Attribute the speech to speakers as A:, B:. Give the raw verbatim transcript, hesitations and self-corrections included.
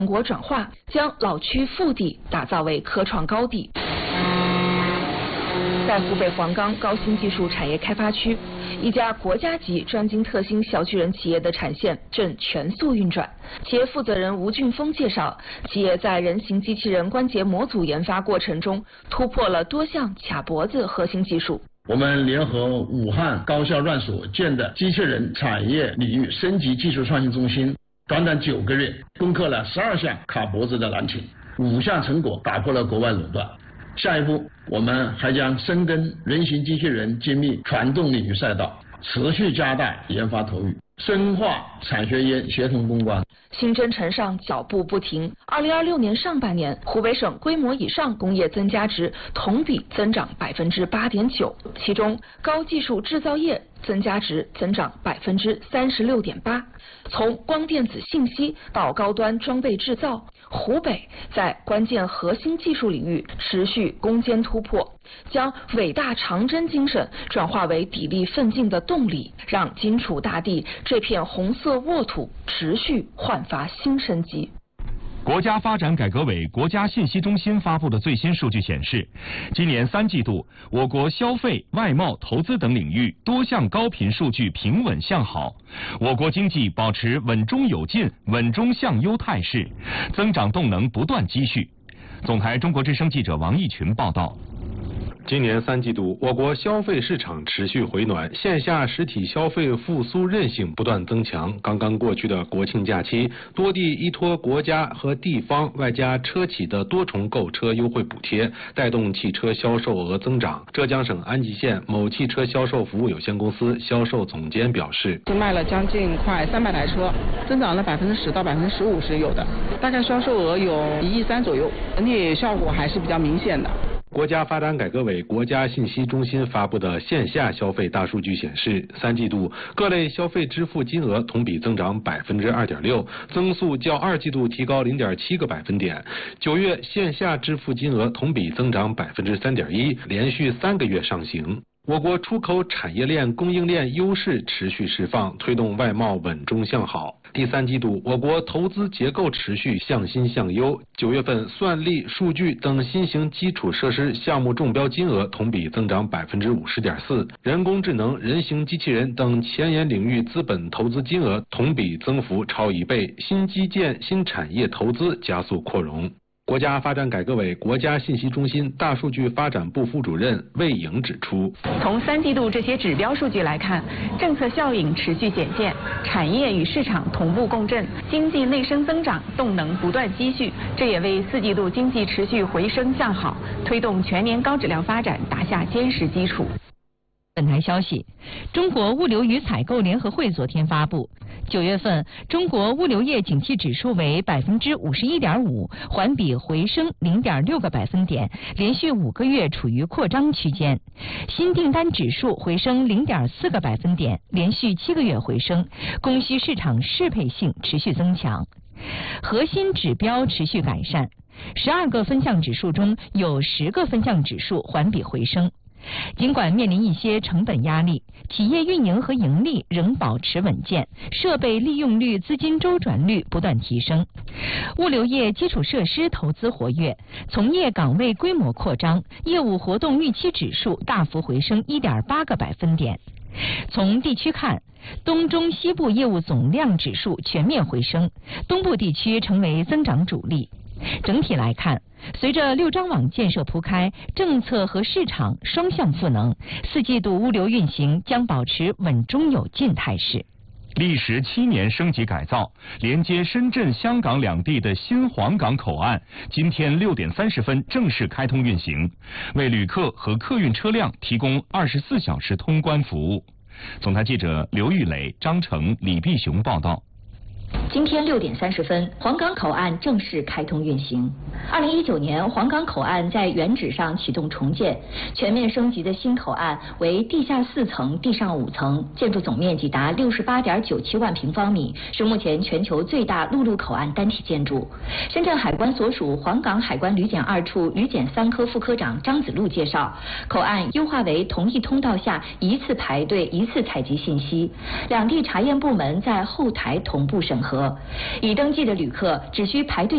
A: 国转化，将老区腹地打造为科创高地。在湖北黄冈高新技术产业开发区，一家国家级专精特新小巨人企业的产线正全速运转。企业负责人吴俊峰介绍，企业在人形机器人关节模组研发过程中，突破了多项卡脖子核心技术。
B: 我们联合武汉高校院所建的机器人产业领域升级技术创新中心，短短九个月攻克了十二项卡脖子的难题，五项成果打破了国外垄断。下一步，我们还将深耕人形机器人精密传动领域赛道，持续加大研发投入，深化产学研协同攻关。
A: 新征程上脚步不停。二零二六年上半年，湖北省规模以上工业增加值同比增长百分之八点九，其中高技术制造业增加值增长百分之三十六点八。从光电子信息到高端装备制造，湖北在关键核心技术领域持续攻坚突破，将伟大长征精神转化为砥砺奋进的动力，让荆楚大地这片红色沃土持续焕发新生机。
C: 国家发展改革委国家信息中心发布的最新数据显示，今年三季度，我国消费、外贸、投资等领域多项高频数据平稳向好，我国经济保持稳中有进、稳中向优态势，增长动能不断积蓄。总台中国之声记者王义群报道。
D: 今年三季度，我国消费市场持续回暖，线下实体消费复苏韧性不断增强。刚刚过去的国庆假期，多地依托国家和地方外加车企的多重购车优惠补贴，带动汽车销售额增长。浙江省安吉县某汽车销售服务有限公司销售总监表示，
E: 就卖了将近快三百台车，增长了百分之十到百分之十五是有的，大概销售额有一亿三左右，整体效果还是比较明显的。
D: 国家发展改革委国家信息中心发布的线下消费大数据显示，三季度各类消费支付金额同比增长百分之二点六，增速较二季度提高零点七个百分点。九月线下支付金额同比增长百分之三点一，连续三个月上行。我国出口产业链供应链优势持续释放，推动外贸稳中向好。第三季度，我国投资结构持续向新向优。九月份，算力、数据等新型基础设施项目中标金额同比增长百分之五十点四，人工智能、人形机器人等前沿领域资本投资金额同比增幅超一倍，新基建、新产业投资加速扩容。国家发展改革委国家信息中心大数据发展部副主任魏颖指出，
F: 从三季度这些指标数据来看，政策效应持续显现，产业与市场同步共振，经济内生增长动能不断积蓄，这也为四季度经济持续回升向好，推动全年高质量发展打下坚实基础。
G: 本台消息，中国物流与采购联合会昨天发布，九月份中国物流业景气指数为百分之五十一点五，环比回升零点六个百分点，连续五个月处于扩张区间。新订单指数回升零点四个百分点，连续七个月回升，供需市场适配性持续增强，核心指标持续改善。十二个分项指数中有十个分项指数环比回升。尽管面临一些成本压力，企业运营和盈利仍保持稳健，设备利用率、资金周转率不断提升。物流业基础设施投资活跃，从业岗位规模扩张，业务活动预期指数大幅回升 一点八个百分点。从地区看，东中西部业务总量指数全面回升，东部地区成为增长主力。整体来看，随着六张网建设铺开，政策和市场双向赋能，四季度物流运行将保持稳中有进态势。
C: 历时七年升级改造，连接深圳、香港两地的新皇岗口岸，今天六点三十分正式开通运行，为旅客和客运车辆提供二十四小时通关服务。总台记者刘玉磊、张成、李碧雄报道。
H: 今天六点三十分，皇岗口岸正式开通运行。二零一九年，皇岗口岸在原址上启动重建，全面升级的新口岸为地下四层、地上五层，建筑总面积达六十八点九七万平方米，是目前全球最大陆路口岸单体建筑。深圳海关所属皇岗海关旅检二处旅检三科副科长张子路介绍，口岸优化为同一通道下一次排队、一次采集信息，两地查验部门在后台同步审核，已登记的旅客只需排队